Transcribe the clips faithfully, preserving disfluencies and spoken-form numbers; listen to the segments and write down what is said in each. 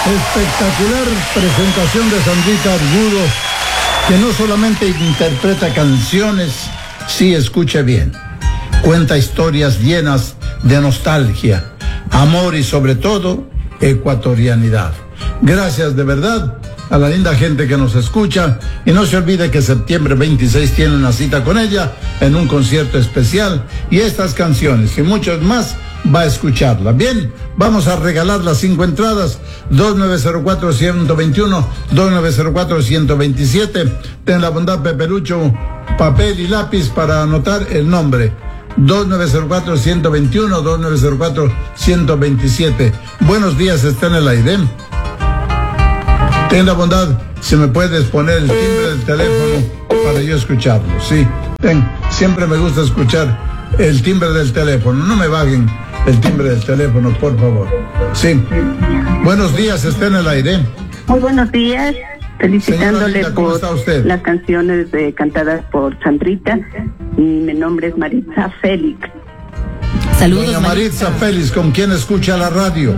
Espectacular presentación de Sandrita Argudo, que no solamente interpreta canciones, sí, escuche bien, cuenta historias llenas de nostalgia, amor y sobre todo ecuatorianidad. Gracias de verdad a la linda gente que nos escucha, y no se olvide que septiembre veintiséis tiene una cita con ella en un concierto especial, y estas canciones y muchas más va a escucharla. Bien, vamos a regalar las cinco entradas. Dos nueve cero cuatro, uno dos uno, dos nueve cero cuatro, uno dos siete. Ten la bondad, Pepe Lucho, papel y lápiz para anotar el nombre. Dos nueve cero cuatro, uno dos uno, dos nueve cero cuatro, uno dos siete. Buenos días, está en el aire. Ten la bondad, si me puedes poner el timbre del teléfono para yo escucharlo. Sí, ten, siempre me gusta escuchar el timbre del teléfono. No me bajen el timbre del teléfono, por favor. Sí. Buenos días, está en el aire. Muy buenos días. Felicitándole Linda, ¿cómo por está usted? las canciones eh, cantadas por Sandrita. Y mi nombre es Maritza Félix. Saludos, Doña Maritza Félix, ¿con quién escucha la radio?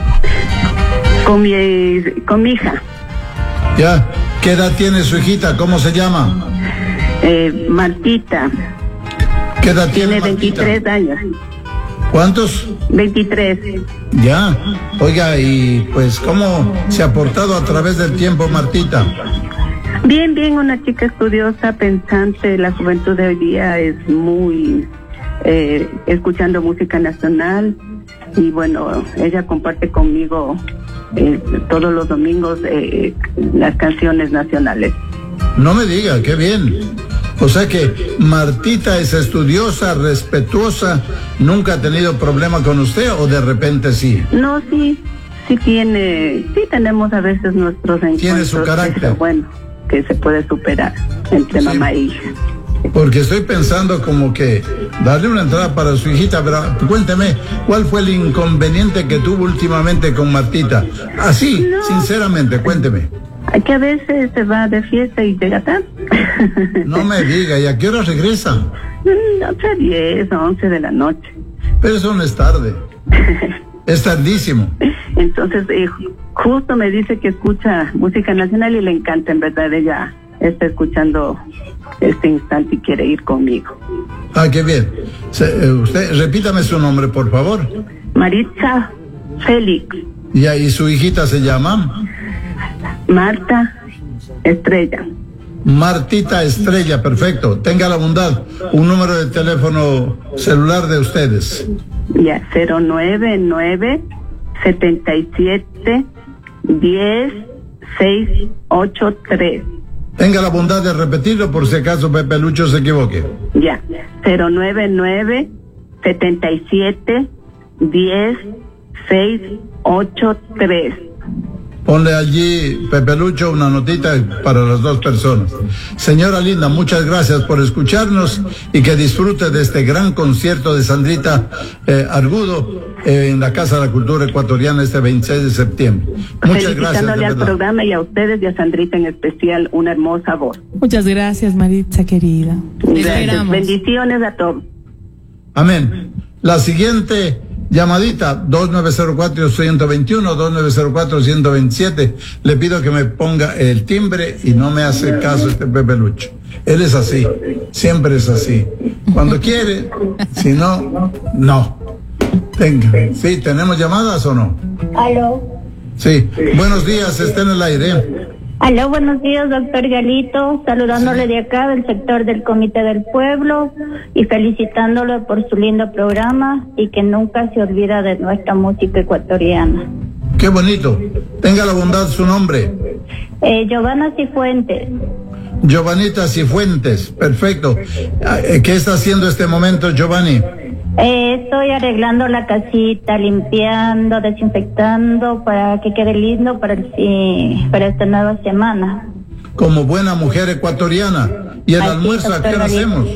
Con mi, con mi hija. ¿Ya? ¿Qué edad tiene su hijita? ¿Cómo se llama? Eh, Martita. ¿Qué edad tiene Tiene Martita? veintitrés años. ¿Cuántos? veintitrés. Ya. Oiga, y pues, ¿cómo se ha portado a través del tiempo, Martita? Bien, bien, una chica estudiosa, pensante. La juventud de hoy día es muy... Eh, escuchando música nacional. Y bueno, ella comparte conmigo eh, todos los domingos eh, las canciones nacionales. No me diga, qué bien. O sea que Martita es estudiosa, respetuosa, ¿nunca ha tenido problema con usted o de repente sí? No, sí, sí tiene, sí tenemos a veces nuestros encuentros. Tiene su carácter. Pero bueno, que se puede superar entre Sí. mamá e hija. Porque estoy pensando como que darle una entrada para su hijita, pero cuénteme, ¿cuál fue el inconveniente que tuvo últimamente con Martita? Así, No. sinceramente, cuénteme. Que a veces se va de fiesta y llega tarde. No me diga, ¿y a qué hora regresa? Otra diez, once de la noche. Pero eso no es tarde, es tardísimo. Entonces, eh, justo me dice que escucha música nacional y le encanta, en verdad, ella está escuchando este instante y quiere ir conmigo. Ah, qué bien. Se, eh, usted, repítame su nombre, por favor. Maritza Félix. ¿Y ahí su hijita se llama? Marta Estrella. Martita Estrella, perfecto. Tenga la bondad, un número de teléfono celular de ustedes. Ya, cero nueve nueve, setenta y siete, diez, seis, ocho tres. Tenga la bondad de repetirlo por si acaso Pepe Lucho se equivoque. Ya, cero nueve nueve, setenta y siete, diez, seis, ocho tres. Ponle allí, Pepe Lucho, una notita para las dos personas. Señora linda, muchas gracias por escucharnos y que disfrute de este gran concierto de Sandrita eh, Argudo eh, en la Casa de la Cultura Ecuatoriana este veintiséis de septiembre. Muchas gracias. Felicitándole al programa y a ustedes y a Sandrita en especial, una hermosa voz. Muchas gracias, Maritza querida. Te esperamos. Bendiciones a todos. Amén. La siguiente llamadita, dos nueve cero cuatro, uno dos uno, dos nueve cero cuatro, uno dos siete. Le pido que me ponga el timbre y no me hace caso este Pepe Lucho. Él es así, siempre es así. Cuando quiere, si no, no. Venga, sí, ¿tenemos llamadas o no? Aló. Sí, buenos días, está en el aire. Aló, buenos días, doctor Galito, saludándole de acá del sector del Comité del Pueblo y felicitándole por su lindo programa y que nunca se olvida de nuestra música ecuatoriana. Qué bonito. Tenga la bondad su nombre. Eh, Giovanna Cifuentes. Giovanita Cifuentes, perfecto. ¿Qué está haciendo este momento, Giovanni? Eh, estoy arreglando la casita, limpiando, desinfectando para que quede lindo para, el, sí, para esta nueva semana. Como buena mujer ecuatoriana. ¿Y el Así, almuerzo a qué hora Galito. hacemos?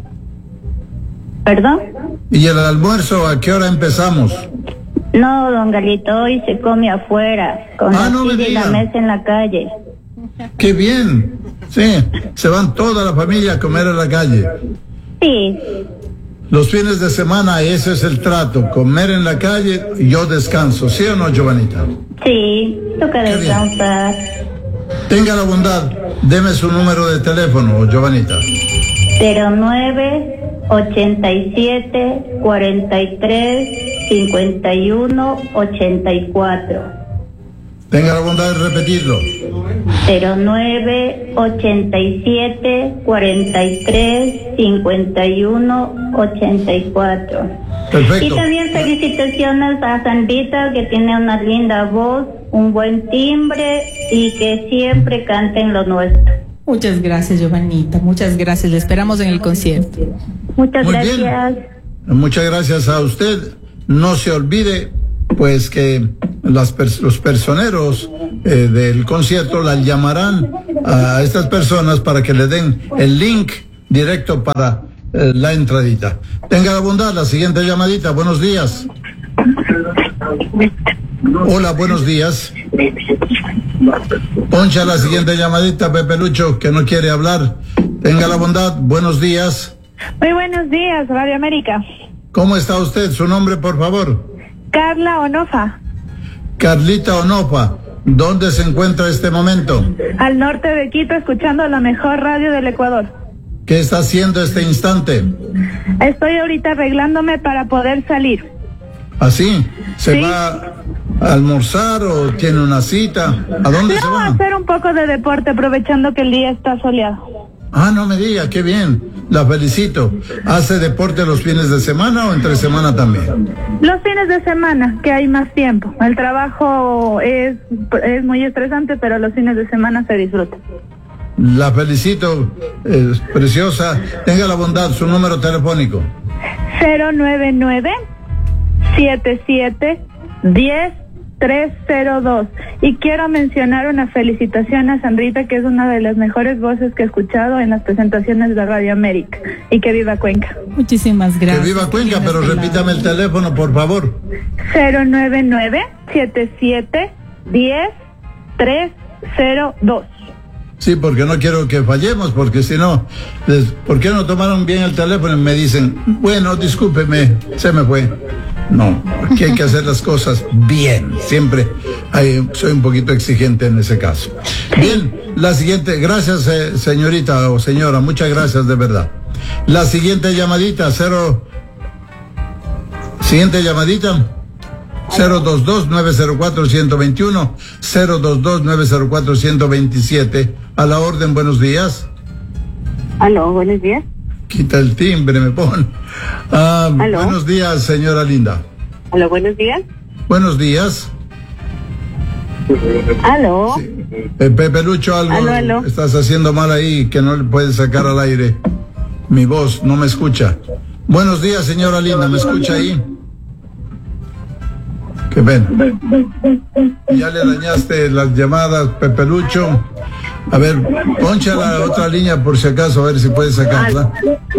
¿Perdón? ¿Y el almuerzo a qué hora empezamos? No, don Galito, hoy se come afuera, con Ah, la no me silla y la diga. mesa en la calle. ¡Qué bien! Sí, se van toda la familia a comer a la calle. Sí. Los fines de semana ese es el trato, comer en la calle y yo descanso, ¿sí o no, Giovanita? Sí, toca descansar. Tenga la bondad, deme su número de teléfono, Giovanita. cero nueve ochenta y siete cuarenta y tres cincuenta y uno ochenta y cuatro. Tenga la bondad de repetirlo. cero nueve ochenta y siete cuarenta y tres cincuenta y uno ochenta y cuatro. Perfecto. Y también felicitaciones a Sandrita, que tiene una linda voz, un buen timbre y que siempre cante en lo nuestro. Muchas gracias, Giovanita. Muchas gracias. Le esperamos en el concierto. Muchas Muy gracias. bien. Muchas gracias a usted. No se olvide, pues, que las pers- los personeros eh, del concierto la llamarán a estas personas para que le den el link directo para eh, la entradita. Tenga la bondad, la siguiente llamadita. Buenos días. Hola, buenos días. Poncha la siguiente llamadita, Pepe Lucho, que no quiere hablar. Tenga la bondad, buenos días. Muy buenos días, Radio América. ¿Cómo está usted? Su nombre, por favor. Carla Onofa, Carlita Onofa, ¿dónde se encuentra este momento? al norte de Quito, escuchando la mejor radio del Ecuador. ¿Qué está haciendo este instante? Estoy ahorita arreglándome para poder salir. ¿Así? ¿Se Sí. va a almorzar o tiene una cita? ¿A dónde se No, va? a hacer un poco de deporte, aprovechando que el día está soleado. Ah, no me diga, qué bien. La felicito. ¿Hace deporte los fines de semana o entre semana también? Los fines de semana, que hay más tiempo. El trabajo es, es muy estresante, pero los fines de semana se disfruta. La felicito, es preciosa. Tenga la bondad, su número telefónico. cero nueve nueve siete siete uno cero tres cero dos. Y quiero mencionar una felicitación a Sandrita, que es una de las mejores voces que he escuchado en las presentaciones de Radio América. Y que viva Cuenca. Muchísimas gracias. Que viva Cuenca, Qué pero lindas repítame el palabras. teléfono, por favor. cero nueve nueve siete siete uno cero tres cero dos. Sí, porque no quiero que fallemos, porque si no, les- ¿por qué no tomaron bien el teléfono? Y me dicen, bueno, discúlpeme, se me fue. No, aquí hay que hacer las cosas bien, siempre hay- soy un poquito exigente en ese caso. Bien, la siguiente, gracias eh, señorita o señora, muchas gracias de verdad. La siguiente llamadita, cero, siguiente llamadita. cero dos dos nueve cero cuatro uno dos uno, cero dos dos nueve cero cuatro uno dos siete. A la orden, buenos días. Aló, buenos días. Quita el timbre, me pone. Ah, ¿Aló? buenos días, señora linda. Aló, buenos días. Buenos días. Aló. Eh, Pepe Lucho, algo Aló, aló. estás haciendo mal ahí, que no le puedes sacar al aire. Mi voz no me escucha. Buenos días, señora linda, ¿me escucha ahí? Qué ven. Ya le dañaste las llamadas, Pepe Lucho. A ver, poncha la otra línea por si acaso, a ver si puedes sacarla.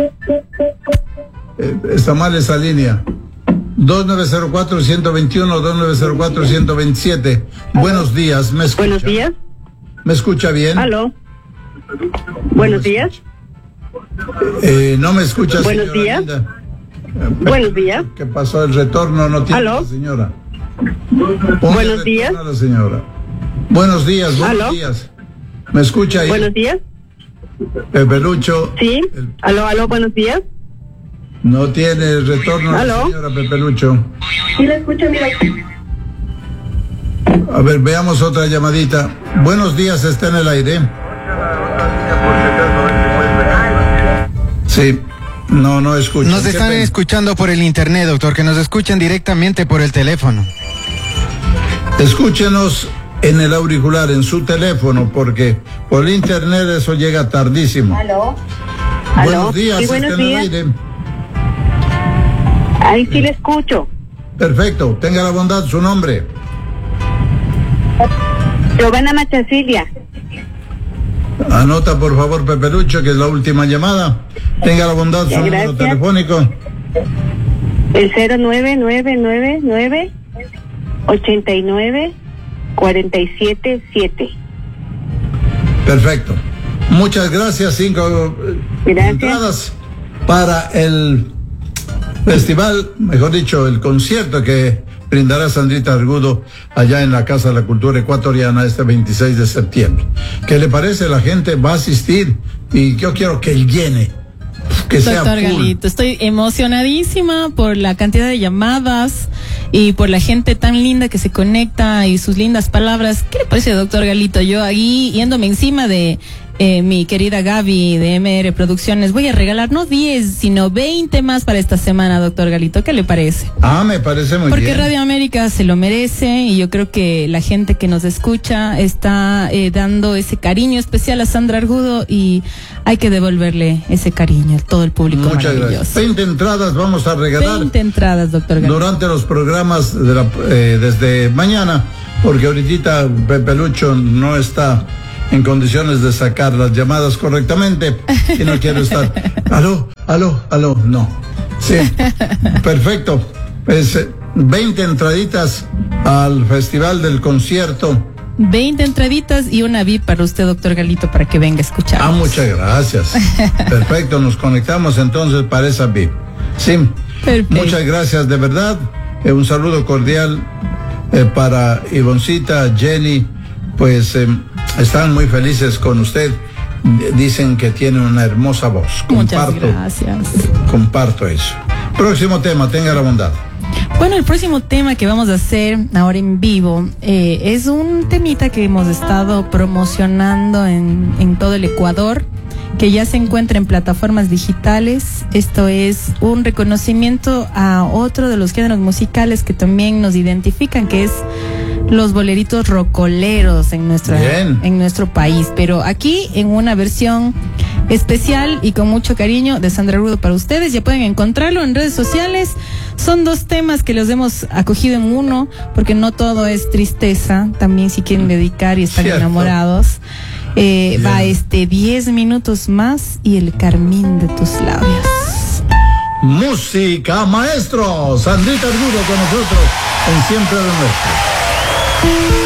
Eh, está mal esa línea. dos nueve cero cuatro uno dos uno, dos nueve cero cuatro uno dos siete. Buenos días, ¿me escucha? Buenos días. ¿Me escucha bien? Aló. Buenos días. Eh, no me escucha, Buenos señora días. linda. Eh, Buenos días. ¿Qué pasó? El retorno no tiene ¿Aló? la señora. Ponle Buenos retorno días. a la señora. Buenos días, buenos ¿Aló? días. ¿Me escucha ahí? Buenos días. Pepe Lucho. Sí. El- Aló, aló, buenos días. No tiene retorno la ¿Aló? señora Pepe Lucho. Sí, la escucho, mira. A ver, veamos otra llamadita. Buenos días, está en el aire. Sí, no, no escucho. Nos están escuchando por el internet, doctor, que nos escuchen directamente por el teléfono. Escúchenos en el auricular, en su teléfono, porque por el internet eso llega tardísimo. Aló. Buenos Aló. días, Sí, está buenos en el días. aire. Ahí sí le escucho. Perfecto, tenga la bondad, su nombre. Giovanna Machacilia. Anota por favor, Pepe Lucho, que es la última llamada. Tenga la bondad, su Ya, número gracias. telefónico. El cero nueve nueve nueve nueve ochenta y nueve cuarenta y siete siete. Perfecto. Muchas gracias. Cinco eh, Gracias. entradas para el festival, mejor dicho, el concierto que brindará Sandrita Argudo allá en la Casa de la Cultura Ecuatoriana este veintiséis de septiembre. ¿Qué le parece? La gente va a asistir y yo quiero que llene. Que sea Doctor full. Galito, estoy emocionadísima por la cantidad de llamadas y por la gente tan linda que se conecta y sus lindas palabras. ¿Qué le parece, doctor Galito? Yo ahí yéndome encima de eh, mi querida Gaby de M R Producciones, voy a regalar no diez, sino veinte más para esta semana, doctor Galito. ¿Qué le parece? Ah, me parece muy Porque bien. Radio América se lo merece y yo creo que la gente que nos escucha está eh, dando ese cariño especial a Sandra Argudo y hay que devolverle ese cariño a todo el público. Muchas maravilloso. gracias. veinte entradas vamos a regalar veinte entradas, doctor Galito. durante los programas de la, eh, desde mañana, porque ahorita Pepe Lucho no está en condiciones de sacar las llamadas correctamente y no quiero estar. Aló, aló, aló, no. Sí, perfecto. Pues eh, veinte entraditas al Festival del Concierto. veinte entraditas y una V I P para usted, doctor Galito, para que venga a escuchar. Ah, muchas gracias. Perfecto, nos conectamos entonces para esa V I P. Sí, Perfecto. muchas gracias, de verdad. Eh, un saludo cordial eh, para Ivoncita, Jenny, pues eh, están muy felices con usted. Dicen que tiene una hermosa voz. Comparto, Muchas gracias. comparto eso. Próximo tema, tenga la bondad. Bueno, el próximo tema que vamos a hacer ahora en vivo eh, es un temita que hemos estado promocionando en, en todo el Ecuador, que ya se encuentra en plataformas digitales. Esto es un reconocimiento a otro de los géneros musicales que también nos identifican, que es los boleritos rocoleros en nuestro, en nuestro país, pero aquí en una versión especial y con mucho cariño de Sandra Argudo para ustedes. Ya pueden encontrarlo en redes sociales. Son dos temas que los hemos acogido en uno, porque no todo es tristeza, también si quieren dedicar y están Cierto. enamorados. Eh, va este diez minutos más y el carmín de tus labios. Música, maestro. Sandrita Argudo con nosotros en Siempre lo Nuestro.